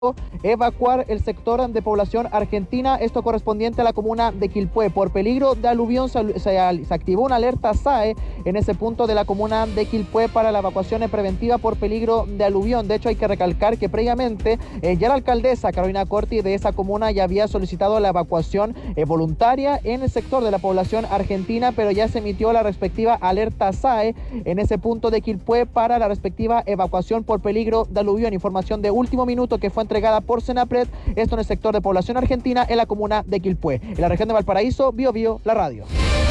evacuar el sector de población argentina, esto correspondiente a la comuna de Quilpué. Por peligro de aluvión se activó una alerta SAE en ese punto de la comuna de Quilpué para la evacuación preventiva por peligro de aluvión. De hecho, hay que recalcar que previamente ya la alcaldesa Carolina Corti de esa comuna ya había solicitado la evacuación voluntaria en el sector de la población argentina, pero ya se emitió la respectiva alerta SAE en ese punto de Quilpué para la respectiva evacuación por peligro de aluvión. Información de último minuto que fue entregada por Senapred, esto en el sector de población argentina en la comuna de Quilpué. En la región de Valparaíso, Bio Bio, la radio.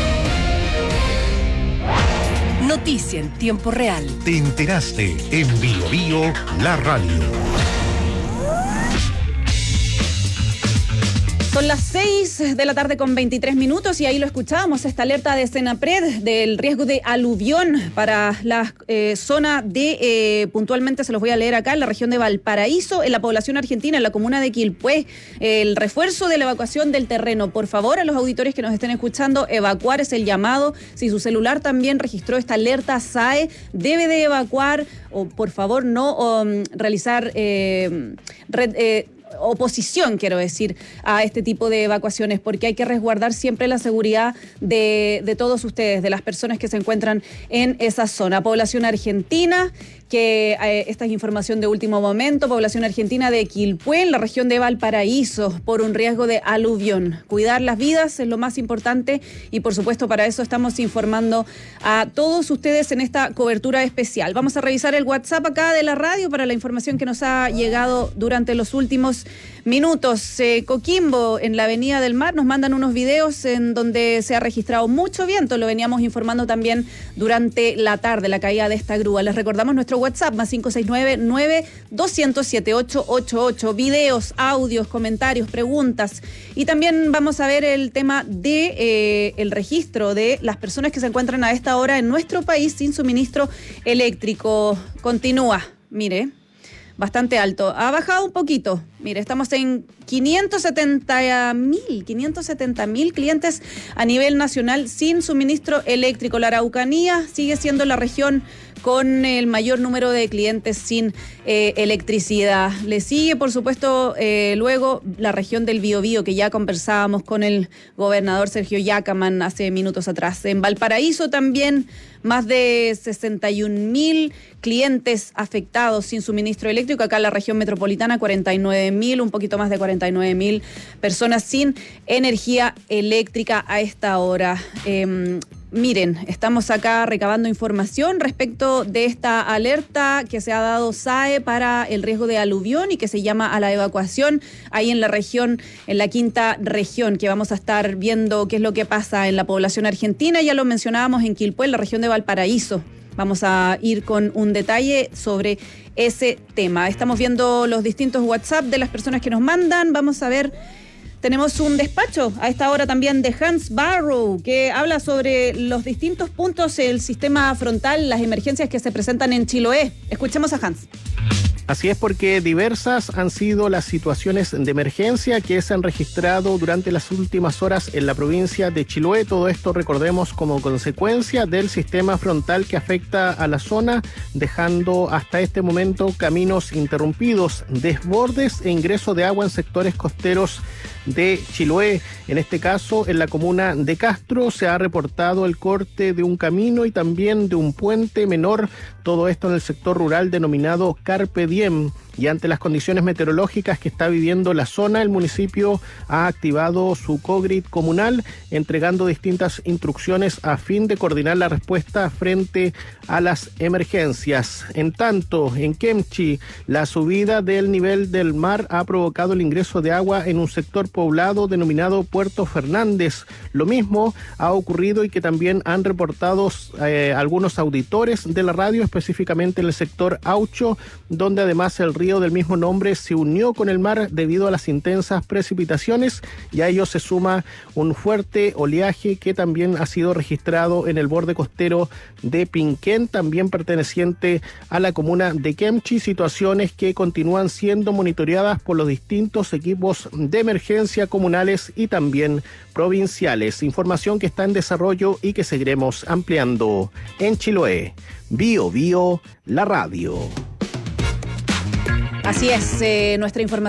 Noticia en tiempo real. Te enteraste en Bio Bio, la radio. Son las 6 de la tarde con 23 minutos y ahí lo escuchábamos, esta alerta de Senapred del riesgo de aluvión para la zona de, puntualmente se los voy a leer acá, en la región de Valparaíso, en la población argentina, en la comuna de Quilpué. El refuerzo de la evacuación del terreno. Por favor, a los auditores que nos estén escuchando, evacuar es el llamado. Si su celular también registró esta alerta SAE, debe de evacuar o por favor no realizar oposición, quiero decir, a este tipo de evacuaciones, porque hay que resguardar siempre la seguridad de todos ustedes, de las personas que se encuentran en esa zona. Población argentina, que esta es información de último momento, población argentina de Quilpué, en la región de Valparaíso, por un riesgo de aluvión. Cuidar las vidas es lo más importante y, por supuesto, para eso estamos informando a todos ustedes en esta cobertura especial. Vamos a revisar el WhatsApp acá de la radio para la información que nos ha llegado durante los últimos minutos. Coquimbo, en la Avenida del Mar, nos mandan unos videos en donde se ha registrado mucho viento. Lo veníamos informando también durante la tarde, la caída de esta grúa. Les recordamos nuestro WhatsApp, más 569-9200-7888. Videos, audios, comentarios, preguntas. Y también vamos a ver el tema de el registro de las personas que se encuentran a esta hora en nuestro país sin suministro eléctrico. Continúa, mire, bastante alto. Ha bajado un poquito. Mire, estamos en 570.000 clientes a nivel nacional sin suministro eléctrico. La Araucanía sigue siendo la región con el mayor número de clientes sin electricidad. Le sigue, por supuesto, luego la región del Biobío, que ya conversábamos con el gobernador Sergio Yacaman hace minutos atrás. En Valparaíso también más de 61.000 clientes afectados sin suministro eléctrico. Acá en la región metropolitana 49.000, un poquito más de 49.000 personas sin energía eléctrica a esta hora. Miren, estamos acá recabando información respecto de esta alerta que se ha dado SAE para el riesgo de aluvión y que se llama a la evacuación ahí en la región, en la quinta región, que vamos a estar viendo qué es lo que pasa en la población argentina. Ya lo mencionábamos en Quilpué, en la región de Valparaíso. Vamos a ir con un detalle sobre ese tema. Estamos viendo los distintos WhatsApp de las personas que nos mandan. Vamos a ver. Tenemos un despacho a esta hora también de Hans Barrow, que habla sobre los distintos puntos del sistema frontal, las emergencias que se presentan en Chiloé. Escuchemos a Hans. Así es, porque diversas han sido las situaciones de emergencia que se han registrado durante las últimas horas en la provincia de Chiloé. Todo esto, recordemos, como consecuencia del sistema frontal que afecta a la zona, dejando hasta este momento caminos interrumpidos, desbordes e ingreso de agua en sectores costeros de Chiloé. En este caso, en la comuna de Castro, se ha reportado el corte de un camino y también de un puente menor. Todo esto en el sector rural denominado Carpe Diem. Y ante las condiciones meteorológicas que está viviendo la zona, el municipio ha activado su COGRID comunal, entregando distintas instrucciones a fin de coordinar la respuesta frente a las emergencias. En tanto, en Kemchi, la subida del nivel del mar ha provocado el ingreso de agua en un sector poblado denominado Puerto Fernández. Lo mismo ha ocurrido y que también han reportado algunos auditores de la radio, específicamente en el sector Aucho, donde además el río del mismo nombre se unió con el mar debido a las intensas precipitaciones, y a ello se suma un fuerte oleaje que también ha sido registrado en el borde costero de Pinquén, también perteneciente a la comuna de Kemchi, situaciones que continúan siendo monitoreadas por los distintos equipos de emergencia comunales y también provinciales. Información que está en desarrollo y que seguiremos ampliando. En Chiloé, Bio Bio, la radio. Así es, nuestra información